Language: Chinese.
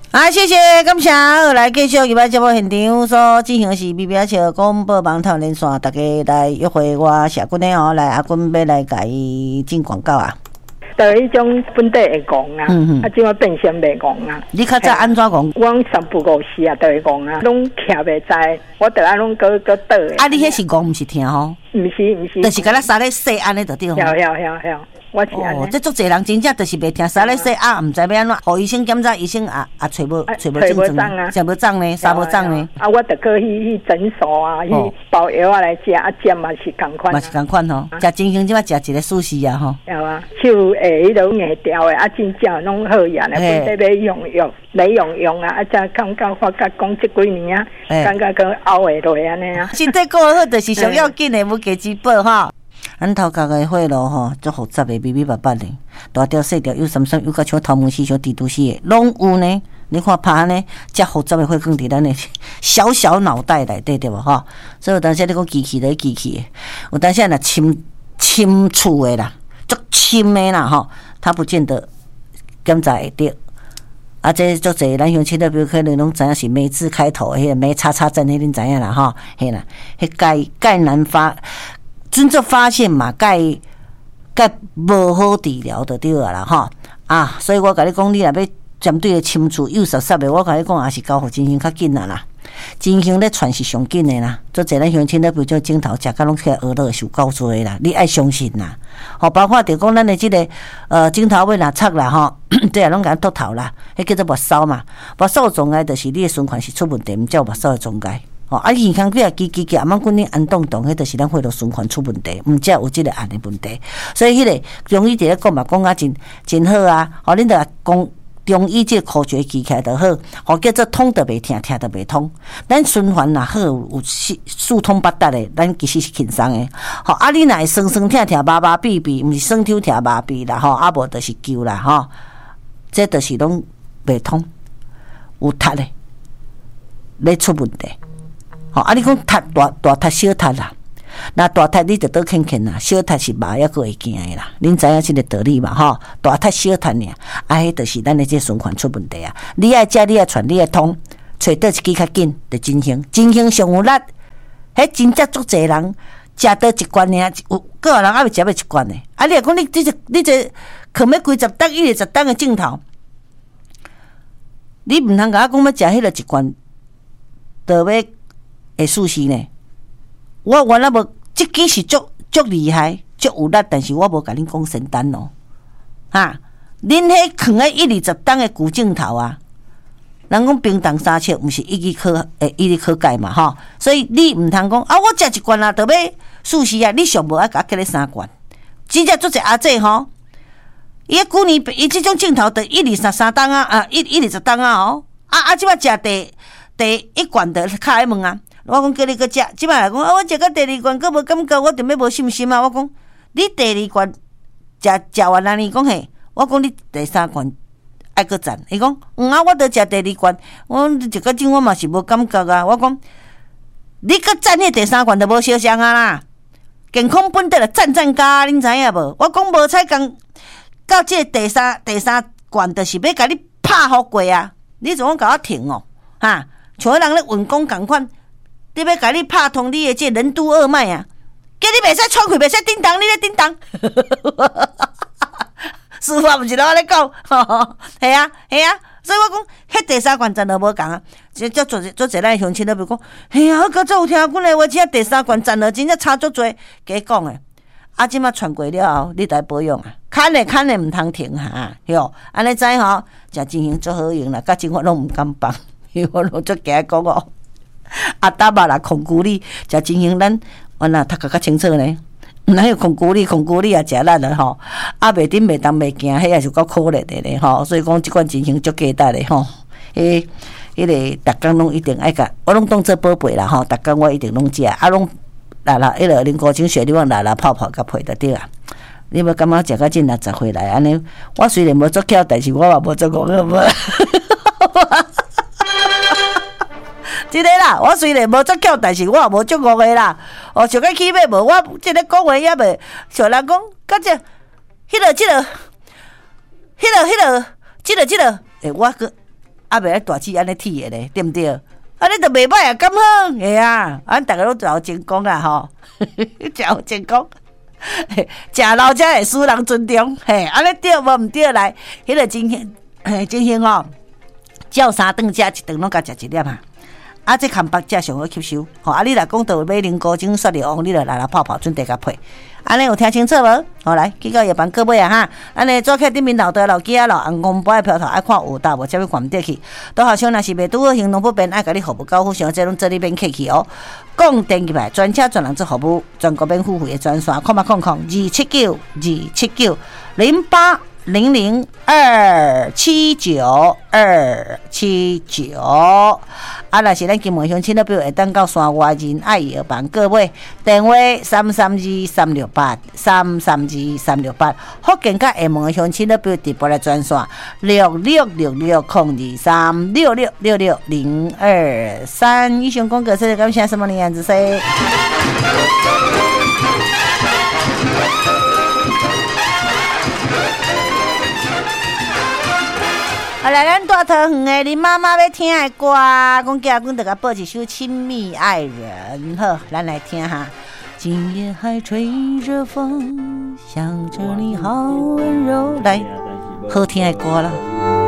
啊，谢谢，感谢。来继续入来节目现场所进行的是 BBS 广播网头连线，大家来约会我社君的哦，来阿君要来甲伊进广告啊。 就迄种本地会讲啊，即马变成袂讲啊。 你较早安怎讲？ 我三不五时啊，都会讲啊，拢徛袂知，我得安拢个倒的。 啊，你迄是讲，毋是听吼？ 毋是， 就是甲咱三咧说安尼就对吼。 晓，我是安尼。 这足侪人真正就是袂听三咧说啊，毋知要安怎，互医生检查，医生找无症状，找无肿呢，啥无肿呢？ 啊，我得去诊所啊，去包药啊来食，啊食嘛是共款。 嘛是共款吼，食真香即马食一个舒适啊吼。 有啊，手迄种硬掉的，啊真正拢好呀，本地要用啊，啊才感觉发觉讲即几年啊，感觉个熬会落安尼啊。 身体过好就是上要紧的，要加之宝吼。咱头壳的血路吼，足复杂的，密密麻麻的，大条细条，有闪闪，有甲像头毛丝、像蜘蛛丝的，拢有呢。你看拍呢，遮复杂的血管伫咱的小小脑袋内底，对无吼？所以有当时你讲机器的机器的，有当时若侵厝的啦，足侵的啦吼，他不见得检查会着。啊，这足侪咱乡亲的，比如可能拢知影是梅字开头，迄个梅叉叉针，迄恁知影啦吼，嘿啦，迄钙难发。真正发现嘛，钙无好治疗就对啦吼啊，所以我甲你讲，你若要针对的侵厝幼实实的，我甲你讲也是交互真香较紧啦。真香咧传是上紧的啦，做侪咱乡亲咧，比如种镜头食甲拢起来学乐受够多啦，你爱相信啦。吼，包括着讲咱的即个镜头尾若插啦吼，这也拢甲脱头啦，迄叫做目梢嘛，目梢障碍就是你的循环是出问题，毋叫目梢的障碍。哦，啊，耳腔几啊叽，阿妈讲你安动，迄就是咱血路循环出问题，毋则有即个安的问题。所以迄个中医伫咧讲嘛，讲啊真好啊。吼，恁着讲中医即个科学记起来就好，吼叫做通得袂听，听得袂通。咱循环若好，有四通八达的，咱其实是轻松的。吼，啊，你若会酸酸痛，麻麻痹痹，毋是酸痛痛麻痹啦，吼，啊无就是旧啦，吼，这就是拢袂通，有塌的，咧出问题。吼，啊！你讲塌大塌小塌啦，那大塌你就倒轻轻啦，小塌是麻抑个会惊的啦。恁知影即个道理嘛？吼，大塌小塌尔，啊，迄就是咱的这循环出问题啊。你爱食，你爱传，你爱通，找倒一支较紧，就真香，真香上有力。迄真正足侪人食倒一罐尔，有个人还未食要一罐呢。啊，你若讲你这放要几十担、120担的镜头，你毋通甲我讲要食迄个一罐，就要。会舒适呢？我原来无，即支是足厉害、足有力，但是我无甲恁讲仙丹哦，哈！恁迄放喺120担的古镜头啊，人讲冰冻三尺，毋是一日可解嘛，吼！所以你毋通讲啊，我食一罐啊，就要舒适啊，你上无爱甲我加咧3罐，真正足侪阿姐吼，伊旧年伊即种镜头得123担啊，120担啊哦，即摆食第1罐的开门啊！我讲叫你搁食，即摆来讲我食到第2罐，搁无感觉，我就要无信心啊！我讲你第2罐食完了，你讲嘿，我讲你第3罐爱搁赞，伊讲啊，我得食第2罐，我食到种我嘛是无感觉啊！我讲你搁赞迄第3罐就无相像啊啦，健康本地就赞加，恁知影无？我讲无采讲到这第三罐，就是要甲你拍好过啊！你怎讲甲我停哦？哈，像迄人咧运功共款。你要甲你拍通你的这任督二脉啊！叫你袂使喘气，袂使叮当，你咧叮当。师傅毋是我咧讲，系啊，所以我讲，迄第3罐真都无共啊。即做侪咱乡亲都袂讲，嘿啊，我早有听阮的话，即第3罐真了，真正差足侪，假讲诶。啊，即马传过了后，你来保养啊，看咧毋通停哈，哟，安尼知吼，食真香足好用啦，甲政府拢毋敢放，因为我拢足惊讲哦。啊，打肉啦，控骨力，食真香，咱原来读较清楚呢。哪有控骨力也食力了吼。啊，袂顶袂动袂惊，迄也是够可怜的咧吼。所以讲，即款真香足价值咧吼。迄个逐工拢一定爱甲，我拢当做宝贝啦吼。逐工我一定拢食，啊拢啦，迄个啉古精血，你往啦泡甲配就对啊。你要感觉食到真60岁来安尼，我虽然无足巧，但是我也无足讲个无。真个啦，我虽然无足巧，但是我也无足误的啦。哦，想甲起码无，我即个讲话也袂像人讲，甲这，迄个，我个啊，袂大气安尼铁的咧，对不对？啊，你都袂歹啊，咁好，系啊，俺大家都有成功啊，吼，真有成功。食老才会使人尊重，嘿，安尼对无？毋对来，迄个真兴哦，照3顿食1顿拢甲食1粒啊。啊，这康北食上好吸收，吼！啊，你若讲到买零高精雪里王，你著来泡泡准地甲配。安尼有听清楚无？好来，去到夜班各位啊哈！安尼做客顶面老爸老囝老红公杯票头爱看有大无，才要关得去。都好像若是袂拄好行动不便，爱甲你服务交付上，这拢做你免客气哦。讲电入来，专车专人做服务，全国免付费的专线，0800280279。啊，若是咱金门乡亲戚朋友会当到山外人爱药房各位，电话332-368，福建甲厦门的乡亲戚朋友直拨来专线66660666660223。以上广告是感谢什么的样子噻？好来，咱大桃园的林妈妈要听的歌，讲家阮就甲播一首《亲密爱人》。好，咱来听哈。今夜还吹着风，想着你好温柔，来，好听的歌啦。